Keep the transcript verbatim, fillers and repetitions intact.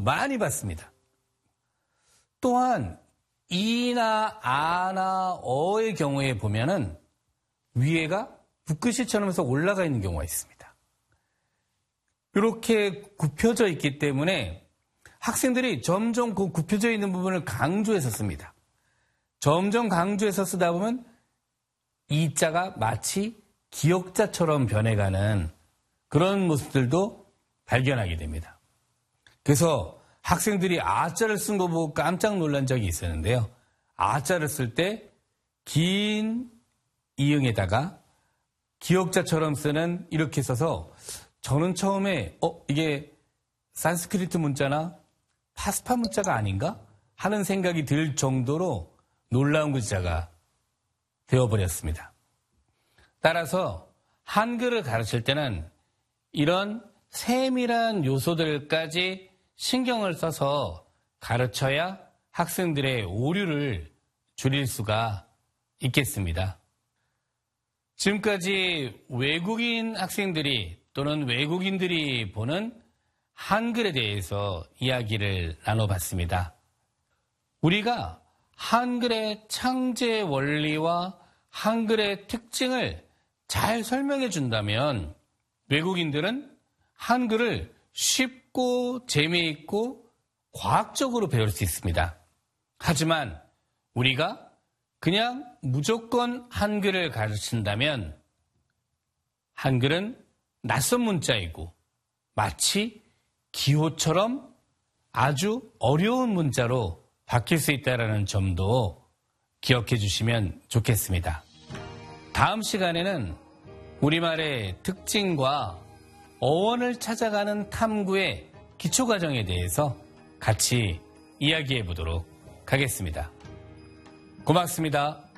많이 받습니다. 또한 이나 아나 어의 경우에 보면은 위에가 붓글씨처럼 해서 올라가 있는 경우가 있습니다. 이렇게 굽혀져 있기 때문에 학생들이 점점 그 굽혀져 있는 부분을 강조해서 씁니다. 점점 강조해서 쓰다 보면 이자가 마치 기역자처럼 변해가는 그런 모습들도 발견하게 됩니다. 그래서 학생들이 아자를 쓴 거 보고 깜짝 놀란 적이 있었는데요. 아자를 쓸 때 긴 이응에다가 기역자처럼 쓰는 이렇게 써서 저는 처음에 어 이게 산스크리트 문자나 파스파 문자가 아닌가 하는 생각이 들 정도로 놀라운 글자가 되어버렸습니다. 따라서 한글을 가르칠 때는 이런 세밀한 요소들까지 신경을 써서 가르쳐야 학생들의 오류를 줄일 수가 있겠습니다. 지금까지 외국인 학생들이 또는 외국인들이 보는 한글에 대해서 이야기를 나눠봤습니다. 우리가 한글의 창제 원리와 한글의 특징을 잘 설명해 준다면 외국인들은 한글을 쉽고 재미있고 과학적으로 배울 수 있습니다. 하지만 우리가 그냥 무조건 한글을 가르친다면 한글은 낯선 문자이고 마치 기호처럼 아주 어려운 문자로 바뀔 수 있다는 점도 기억해 주시면 좋겠습니다. 다음 시간에는 우리말의 특징과 어원을 찾아가는 탐구의 기초과정에 대해서 같이 이야기해 보도록 하겠습니다. 고맙습니다.